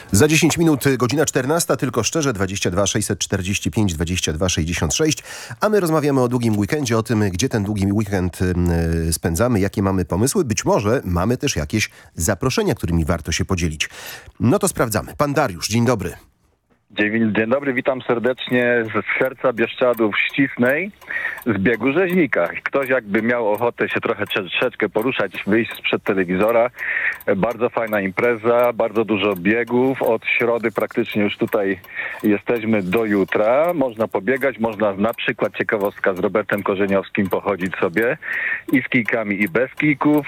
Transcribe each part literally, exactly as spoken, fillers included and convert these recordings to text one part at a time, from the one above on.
Za dziesięć minut godzina czternasta, tylko szczerze dwadzieścia dwa sześćset czterdzieści pięć dwadzieścia dwa sześćdziesiąt sześć, a my rozmawiamy o długim weekendzie, o tym, gdzie ten długi weekend y, spędzamy, jakie mamy pomysły. Być może mamy też jakieś zaproszenia, którymi warto się podzielić. No to sprawdzamy. Pan Dariusz, dzień dobry. Dzień, dzień dobry, witam serdecznie z serca Bieszczadów Ścisnej, z biegu Rzeźnika. Ktoś jakby miał ochotę się trochę troszeczkę poruszać, wyjść sprzed telewizora. Bardzo fajna impreza, bardzo dużo biegów. Od środy praktycznie już tutaj jesteśmy do jutra. Można pobiegać, można na przykład, ciekawostka, z Robertem Korzeniowskim pochodzić sobie i z kijkami, i bez kijków.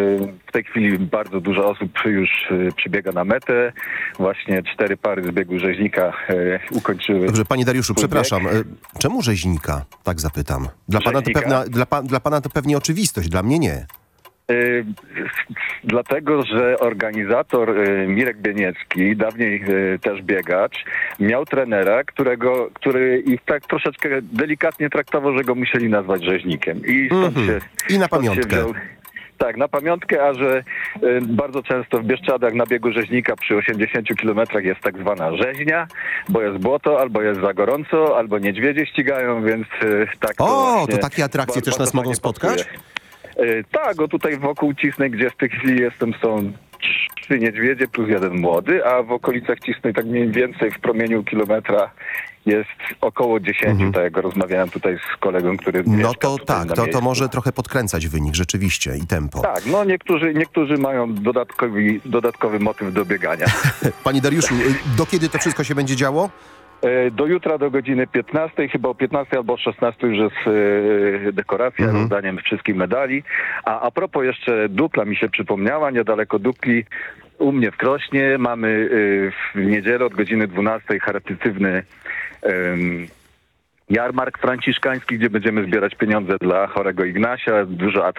W tej chwili bardzo dużo osób już przybiega na metę. Właśnie cztery pary z biegu Rzeźnika ukończyły. Dobrze, panie Dariuszu, bieg. przepraszam. Czemu Rzeźnika? Tak zapytam. Dla pana, to pewna, dla, pa, dla pana to pewnie oczywistość, dla mnie nie. Yy, dlatego, że organizator yy, Mirek Bieniecki, dawniej yy, też biegacz, miał trenera, którego, który ich tak troszeczkę delikatnie traktował, że go musieli nazwać Rzeźnikiem. I stąd mm-hmm. się, I na stąd pamiątkę. Się wziął, tak, na pamiątkę, a że y, bardzo często w Bieszczadach na biegu Rzeźnika przy osiemdziesięciu kilometrach jest tak zwana rzeźnia, bo jest błoto, albo jest za gorąco, albo niedźwiedzie ścigają, więc y, tak to O, to takie atrakcje też nas mogą spotkać? Y, tak, o tutaj wokół Cisnej, gdzie w tej chwili jestem, są trzy niedźwiedzie plus jeden młody, a w okolicach Cisnej tak mniej więcej w promieniu kilometra jest około dziesięciu, mhm. tak jak rozmawiałem tutaj z kolegą, który No to tak, to, to może trochę podkręcać wynik rzeczywiście i tempo. Tak, no niektórzy, niektórzy mają dodatkowy, dodatkowy motyw do biegania. Panie Dariuszu, do kiedy to wszystko się będzie działo? Do jutra do godziny piętnastej, chyba o piętnastej albo o szesnastej już jest yy, dekoracja, mhm. rozdaniem wszystkich medali. A a propos jeszcze Dukla mi się przypomniała, niedaleko Dukli, u mnie w Krośnie mamy yy, w niedzielę od godziny dwunastej charytatywny yy, jarmark franciszkański, gdzie będziemy zbierać pieniądze dla chorego Ignasia. Dużo